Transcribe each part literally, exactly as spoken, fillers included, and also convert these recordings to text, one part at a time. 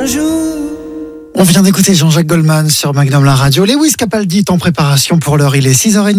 un jour. On vient d'écouter Jean-Jacques Goldman sur Magnum la radio. Lewis Capaldi est en préparation pour l'heure, il est six heures trente.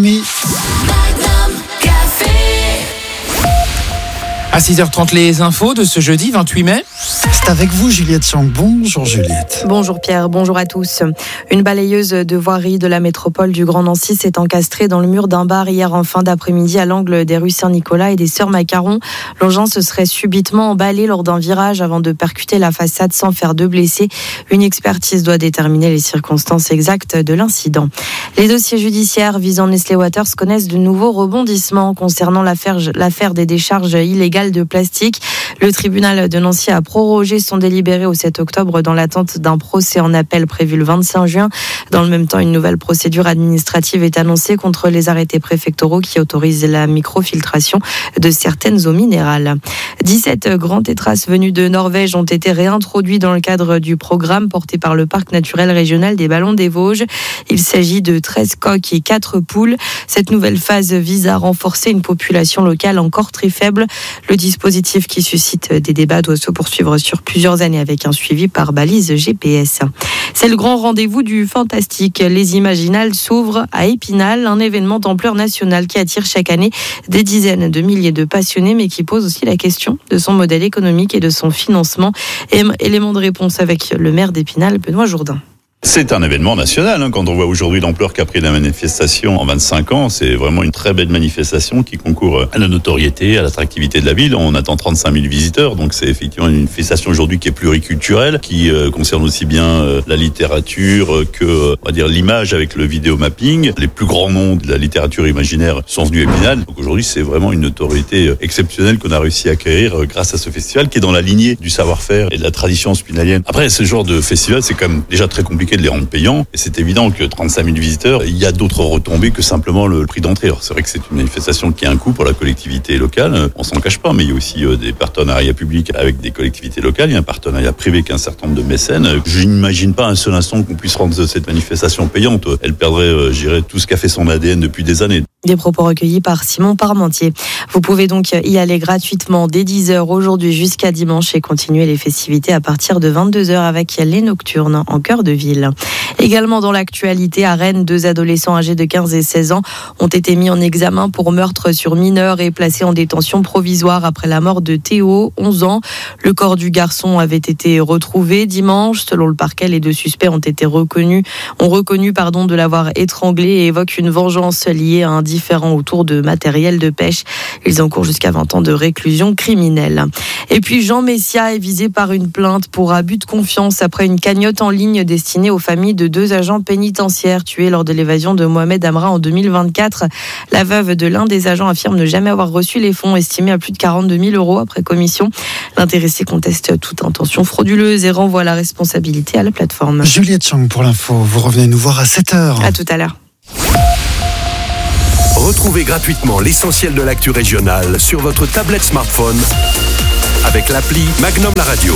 À six heures trente, les infos de ce jeudi vingt-huit mai. C'est avec vous, Juliette Chang. Bonjour Juliette. Bonjour Pierre, bonjour à tous. Une balayeuse de voirie de la métropole du Grand Nancy s'est encastrée dans le mur d'un bar hier en fin d'après-midi à l'angle des rues Saint-Nicolas et des Sœurs Macaron. L'engin se serait subitement emballé lors d'un virage avant de percuter la façade sans faire de blessés. Une expertise doit déterminer les circonstances exactes de l'incident. Les dossiers judiciaires visant Nestlé Waters connaissent de nouveaux rebondissements concernant l'affaire, l'affaire des décharges illégales de plastique. Le tribunal de Nancy a prorogé son délibéré au sept octobre dans l'attente d'un procès en appel prévu le vingt-cinq juin. Dans le même temps, une nouvelle procédure administrative est annoncée contre les arrêtés préfectoraux qui autorisent la microfiltration de certaines eaux minérales. dix-sept grands tétras venus de Norvège ont été réintroduits dans le cadre du programme porté par le parc naturel régional des Ballons des Vosges. Il s'agit de treize coqs et quatre poules. Cette nouvelle phase vise à renforcer une population locale encore très faible. Le dispositif qui suscite des débats doit se poursuivre sur plusieurs années avec un suivi par balise G P S. C'est le grand rendez-vous du fantastique. Les Imaginales s'ouvrent à Épinal, un événement d'ampleur nationale qui attire chaque année des dizaines de milliers de passionnés, mais qui pose aussi la question de son modèle économique et de son financement. Élément de réponse avec le maire d'Épinal, Benoît Jourdain. C'est un événement national, hein. Quand on voit aujourd'hui l'ampleur qu'a pris la manifestation en vingt-cinq ans, c'est vraiment une très belle manifestation qui concourt à la notoriété, à l'attractivité de la ville. On attend trente-cinq mille visiteurs, donc c'est effectivement une manifestation aujourd'hui qui est pluriculturelle, qui euh, concerne aussi bien euh, la littérature que euh, on va dire l'image avec le vidéo mapping. Les plus grands noms de la littérature imaginaire sont venus à Épinal. Donc aujourd'hui, c'est vraiment une notoriété exceptionnelle qu'on a réussi à acquérir euh, grâce à ce festival qui est dans la lignée du savoir-faire et de la tradition spinalienne. Après, ce genre de festival, c'est quand même déjà très compliqué de les rendre payants. Et c'est évident que trente-cinq mille visiteurs, il y a d'autres retombées que simplement le prix d'entrée. Alors c'est vrai que c'est une manifestation qui a un coût pour la collectivité locale, on s'en cache pas, mais il y a aussi des partenariats publics avec des collectivités locales, il y a un partenariat privé avec un certain nombre de mécènes. Je n'imagine pas un seul instant qu'on puisse rendre cette manifestation payante. Elle perdrait, je dirais, tout ce qu'a fait son A D N depuis des années. Des propos recueillis par Simon Parmentier. Vous pouvez donc y aller gratuitement dès dix heures aujourd'hui jusqu'à dimanche et continuer les festivités à partir de vingt-deux heures avec les nocturnes en cœur de ville. Également dans l'actualité, à Rennes, deux adolescents âgés de quinze et seize ans ont été mis en examen pour meurtre sur mineur et placés en détention provisoire après la mort de Théo, onze ans. Le corps du garçon avait été retrouvé dimanche. Selon le parquet, les deux suspects ont été reconnus, ont reconnu pardon, de l'avoir étranglé et évoquent une vengeance liée à un différend autour de matériel de pêche. Ils encourent jusqu'à vingt ans de réclusion criminelle. Et puis Jean Messia est visé par une plainte pour abus de confiance après une cagnotte en ligne destinée aux familles de deux agents pénitentiaires tués lors de l'évasion de Mohamed Amra en deux mille vingt-quatre. La veuve de l'un des agents affirme ne jamais avoir reçu les fonds estimés à plus de quarante-deux mille euros après commission. L'intéressé conteste toute intention frauduleuse et renvoie la responsabilité à la plateforme. Juliette Chang pour l'info, vous revenez nous voir à sept heures. À tout à l'heure. Retrouvez gratuitement l'essentiel de l'actu régionale sur votre tablette smartphone avec l'appli Magnum la radio.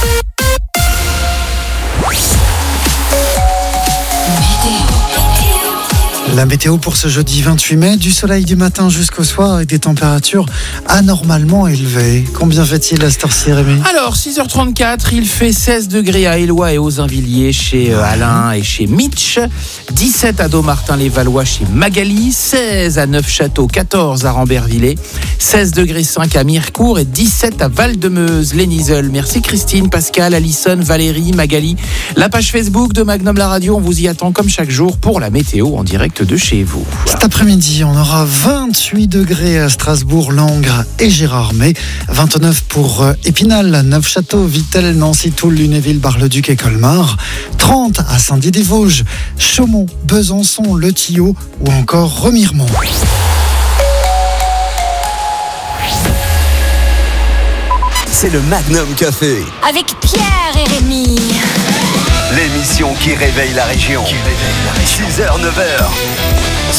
La météo pour ce jeudi vingt-huit mai, du soleil du matin jusqu'au soir et des températures anormalement élevées. Combien fait-il à cette heure-ci, Rémi ? Alors, six heures trente-quatre, il fait seize degrés à Éloie et aux Invilliers chez Alain et chez Mitch, dix-sept à Domartin-les-Valois chez Magali, seize à Neufchâteau, quatorze à Rambervillers, seize degrés cinq à Mirecourt et dix-sept à Val-de-Meuse, les Nizeul. Merci Christine, Pascal, Alison, Valérie, Magali. La page Facebook de Magnum la radio, on vous y attend comme chaque jour pour la météo en direct de chez vous. Cet après-midi, on aura vingt-huit degrés à Strasbourg, Langres et Gérardmer, vingt-neuf pour Épinal, Neufchâteau, Vittel, Nancy, Toul, Lunéville, Bar-le-Duc et Colmar, trente à Saint-Dié-des-Vosges, Chaumont, Besançon, Le Tillot ou encore Remiremont. C'est le Magnum Café. Avec Pierre et Rémi. L'émission qui réveille la région. six heures, neuf heures.